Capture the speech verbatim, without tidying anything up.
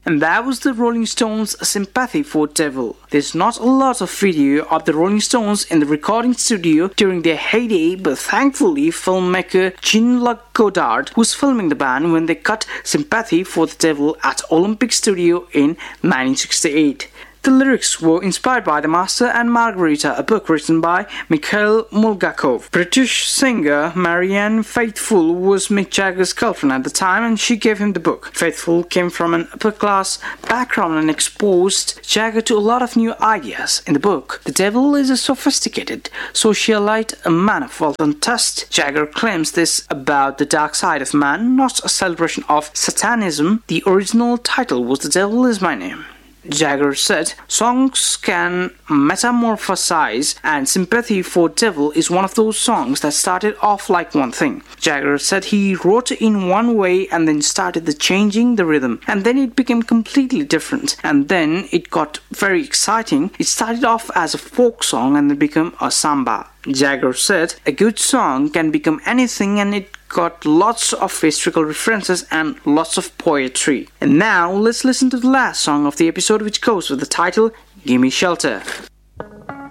And that was the Rolling Stones' Sympathy for Devil. There's not a lot of video of the Rolling Stones in the recording studio during their heyday, but thankfully filmmaker Jean-Luc Godard was filming the band when they cut Sympathy for the Devil at Olympic Studio in nineteen sixty-eight. The lyrics were inspired by The Master and Margarita, a book written by Mikhail Bulgakov. British singer Marianne Faithfull was Mick Jagger's girlfriend at the time, and she gave him the book. Faithfull came from an upper-class background and exposed Jagger to a lot of new ideas. In the book, the devil is a sophisticated socialite, a man of wealth and taste. Jagger claims this about the dark side of man, not a celebration of Satanism. The original title was The Devil Is My Name. Jagger said, "Songs can metamorphosize, and Sympathy for Devil is one of those songs that started off like one thing." Jagger said he wrote in one way and then started the changing the rhythm, and then it became completely different, and then it got very exciting. It started off as a folk song and then became a samba. Jagger said, "A good song can become anything, and it got lots of historical references and lots of poetry." And now let's listen to the last song of the episode, which goes with the title Gimme Shelter.